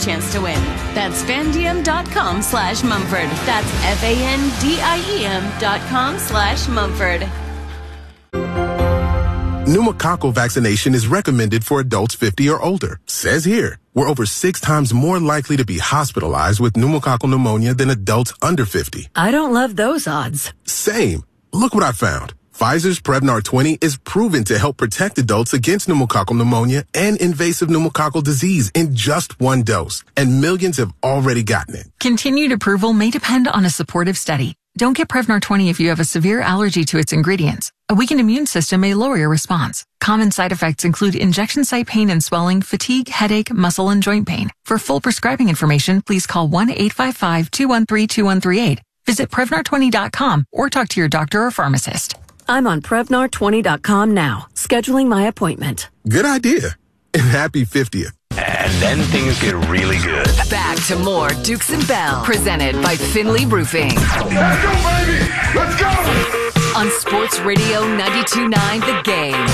chance to win. That's fandiem.com/Mumford. That's FANDIEM.com/Mumford. Pneumococcal vaccination is recommended for adults 50 or older. Says here, we're over 6 times more likely to be hospitalized with pneumococcal pneumonia than adults under 50. I don't love those odds. Same. Look what I found. Pfizer's Prevnar 20 is proven to help protect adults against pneumococcal pneumonia and invasive pneumococcal disease in just 1 dose. And millions have already gotten it. Continued approval may depend on a supportive study. Don't get Prevnar 20 if you have a severe allergy to its ingredients. A weakened immune system may lower your response. Common side effects include injection site pain and swelling, fatigue, headache, muscle, and joint pain. For full prescribing information, please call 1-855-213-2138. Visit Prevnar20.com or talk to your doctor or pharmacist. I'm on Prevnar20.com now, scheduling my appointment. Good idea. And happy 50th. And then things get really good. Back to more Dukes and Bell, presented by Finley Roofing. Let's go, baby! Let's go! On Sports Radio 92.9 The Game.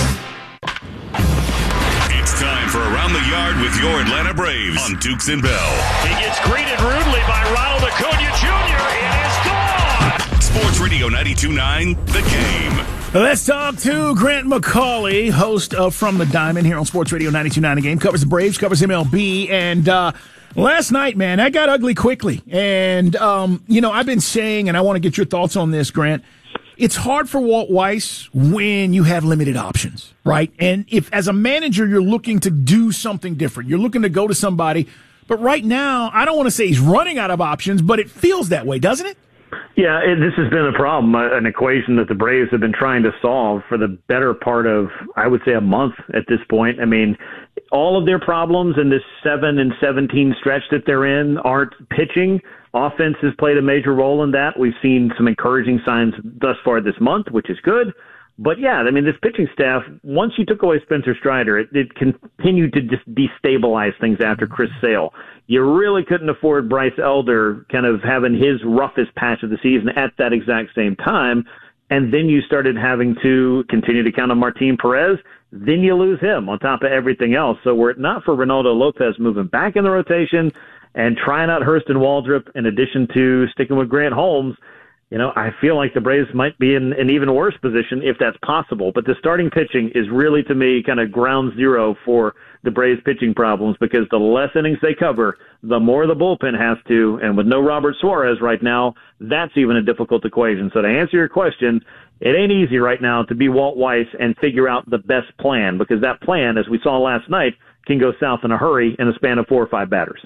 It's time for Around the Yard with your Atlanta Braves on Dukes and Bell. He gets greeted rudely by Ronald Acuna Jr. It is gone! Sports Radio 92.9 The Game. Let's talk to Grant McCauley, host of From the Diamond here on Sports Radio 92.9 The Game. Covers the Braves, covers MLB, and last night, man, that got ugly quickly. And, I've been saying, and I want to get your thoughts on this, Grant, it's hard for Walt Weiss when you have limited options, right? And if, as a manager, you're looking to do something different, you're looking to go to somebody, but right now, I don't want to say he's running out of options, but it feels that way, doesn't it? Yeah, this has been a problem, an equation that the Braves have been trying to solve for the better part of, I would say, a month at this point. I mean, all of their problems in this 7-17 stretch that they're in aren't pitching. Offense has played a major role in that. We've seen some encouraging signs thus far this month, which is good. But, yeah, I mean, this pitching staff, once you took away Spencer Strider, it continued to just destabilize things after Chris Sale. You really couldn't afford Bryce Elder kind of having his roughest patch of the season at that exact same time. And then you started having to continue to count on Martin Perez. Then you lose him on top of everything else. So were it not for Ronaldo Lopez moving back in the rotation and trying out Hurston Waldrop in addition to sticking with Grant Holmes, I feel like the Braves might be in an even worse position if that's possible. But the starting pitching is really, to me, kind of ground zero for the Braves pitching problems because the less innings they cover, the more the bullpen has to. And with no Robert Suarez right now, that's even a difficult equation. So to answer your question, it ain't easy right now to be Walt Weiss and figure out the best plan because that plan, as we saw last night, can go south in a hurry in a span of 4 or 5 batters.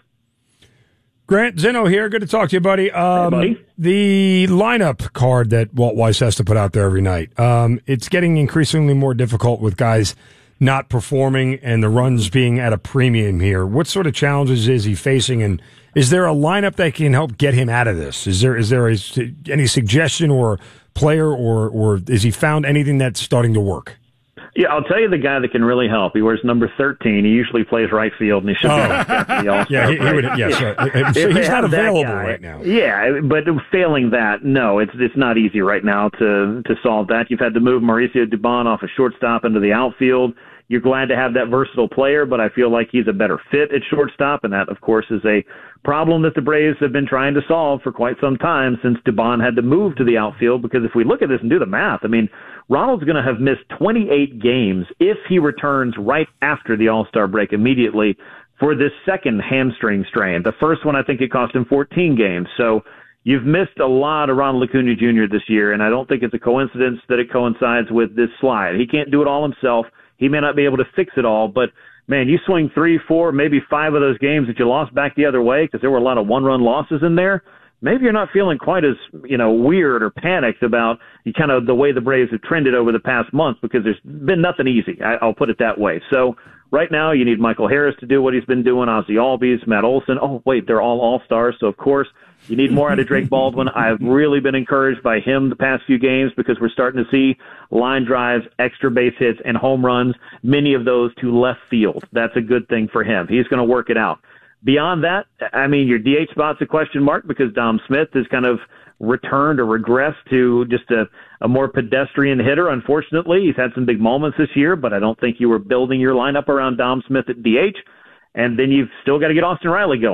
Grant, Zeno here. Good to talk to you, buddy. Hey, buddy. The lineup card that Walt Weiss has to put out there every night, it's getting increasingly more difficult with guys not performing and the runs being at a premium here. What sort of challenges is he facing, and is there a lineup that can help get him out of this? Is there any suggestion or player, or is he found anything that's starting to work? Yeah, I'll tell you the guy that can really help. He wears number 13. He usually plays right field, and he should be after the All-Star. Yeah, he would. Yes, right. So he's not available right now. Yeah, but failing that, no, it's not easy right now to solve that. You've had to move Mauricio Dubon off a shortstop into the outfield. You're glad to have that versatile player, but I feel like he's a better fit at shortstop, and that, of course, is a problem that the Braves have been trying to solve for quite some time since Dubon had to move to the outfield, because if we look at this and do the math, I mean, Ronald's going to have missed 28 games if he returns right after the All-Star break immediately for this second hamstring strain. The first one, I think it cost him 14 games. So you've missed a lot of Ronald Acuna Jr. this year, and I don't think it's a coincidence that it coincides with this slide. He can't do it all himself. He may not be able to fix it all, but, man, you swing 3, 4, maybe 5 of those games that you lost back the other way because there were a lot of one-run losses in there. Maybe you're not feeling quite as, weird or panicked about kind of the way the Braves have trended over the past month because there's been nothing easy. I'll put it that way. So right now you need Michael Harris to do what he's been doing, Ozzie Albies, Matt Olson. Oh, wait, they're all All-Stars. So, of course, you need more out of Drake Baldwin. I've really been encouraged by him the past few games because we're starting to see line drives, extra base hits, and home runs, many of those to left field. That's a good thing for him. He's going to work it out. Beyond that, I mean, your DH spot's a question mark because Dom Smith has kind of returned or regressed to just a more pedestrian hitter, unfortunately. He's had some big moments this year, but I don't think you were building your lineup around Dom Smith at DH. And then you've still got to get Austin Riley going.